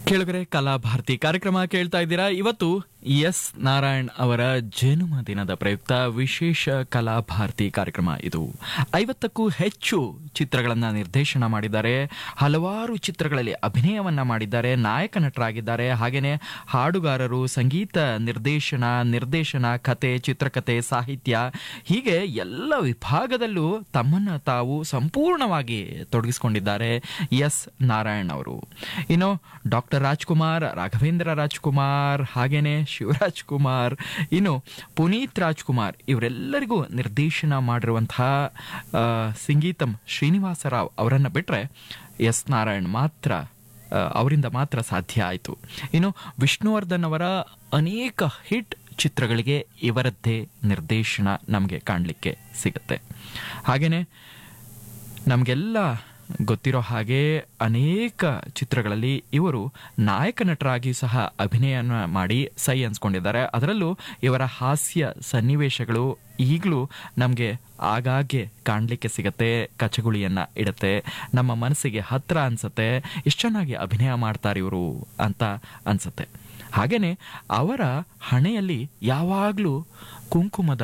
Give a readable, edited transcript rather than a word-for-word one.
ಕೇಳುಗರೆ ಕಲಾಭಾರತಿ ಕಾರ್ಯಕ್ರಮ ಕೇಳ್ತಾ ಇದ್ದೀರಾ. ಇವತ್ತು ಎಸ್ ನಾರಾಯಣ್ ಅವರ ಜನ್ಮ ದಿನದ ಪ್ರಯುಕ್ತ ವಿಶೇಷ ಕಲಾಭಾರತಿ ಕಾರ್ಯಕ್ರಮ ಇದು. 50ಕ್ಕೂ ಹೆಚ್ಚು ಚಿತ್ರಗಳನ್ನ ನಿರ್ದೇಶನ ಮಾಡಿದ್ದಾರೆ, ಹಲವಾರು ಚಿತ್ರಗಳಲ್ಲಿ ಅಭಿನಯವನ್ನ ಮಾಡಿದ್ದಾರೆ, ನಾಯಕ ನಟರಾಗಿದ್ದಾರೆ. ಹಾಗೇನೆ ಹಾಡುಗಾರರು, ಸಂಗೀತ ನಿರ್ದೇಶನ, ಕತೆ, ಚಿತ್ರಕಥೆ, ಸಾಹಿತ್ಯ ಹೀಗೆ ಎಲ್ಲ ವಿಭಾಗದಲ್ಲೂ ತಮ್ಮನ್ನ ತಾವು ಸಂಪೂರ್ಣವಾಗಿ ತೊಡಗಿಸಿಕೊಂಡಿದ್ದಾರೆ ಎಸ್ ನಾರಾಯಣ್ ಅವರು. ಇನ್ನು ಡಾಕ್ಟರ್ ರಾಜ್ಕುಮಾರ್, ರಾಘವೇಂದ್ರ ರಾಜ್ಕುಮಾರ್, ಹಾಗೇನೆ ಶಿವರಾಜ್ ಕುಮಾರ್, ಇನ್ನು ಪುನೀತ್ ರಾಜ್ಕುಮಾರ್ ಇವರೆಲ್ಲರಿಗೂ ನಿರ್ದೇಶನ ಮಾಡಿರುವಂತಹ ಸಂಗೀತಂ ಶ್ರೀನಿವಾಸರಾವ್ ಅವರನ್ನ ಬಿಟ್ರೆ ಎಸ್ ನಾರಾಯಣ್ ಮಾತ್ರ, ಅವರಿಂದ ಮಾತ್ರ ಸಾಧ್ಯ ಆಯಿತು. ಇನ್ನು ವಿಷ್ಣುವರ್ಧನ್ ಅವರ ಅನೇಕ ಹಿಟ್ ಚಿತ್ರಗಳಿಗೆ ಇವರದ್ದೇ ನಿರ್ದೇಶನ ನಮಗೆ ಕಾಣಲಿಕ್ಕೆ ಸಿಗುತ್ತೆ. ಹಾಗೇನೆ ನಮಗೆಲ್ಲ ಗೊತ್ತಿರೋ ಹಾಗೆ ಅನೇಕ ಚಿತ್ರಗಳಲ್ಲಿ ಇವರು ನಾಯಕ ನಟರಾಗಿ ಸಹ ಅಭಿನಯನ ಮಾಡಿ ಸೈ ಅನ್ಸ್ಕೊಂಡಿದ್ದಾರೆ. ಅದರಲ್ಲೂ ಇವರ ಹಾಸ್ಯ ಸನ್ನಿವೇಶಗಳು ಈಗಲೂ ನಮಗೆ ಆಗಾಗ್ಗೆ ಕಾಣಲಿಕ್ಕೆ ಸಿಗತ್ತೆ, ಕಚಗುಳಿಯನ್ನ ಇಡುತ್ತೆ, ನಮ್ಮ ಮನಸ್ಸಿಗೆ ಹತ್ರ ಅನ್ಸುತ್ತೆ. ಎಷ್ಟು ಚೆನ್ನಾಗಿ ಅಭಿನಯ ಮಾಡ್ತಾರೆ ಇವರು ಅಂತ ಅನ್ಸುತ್ತೆ. ಹಾಗೇನೆ ಅವರ ಹಣೆಯಲ್ಲಿ ಯಾವಾಗಲೂ ಕುಂಕುಮದ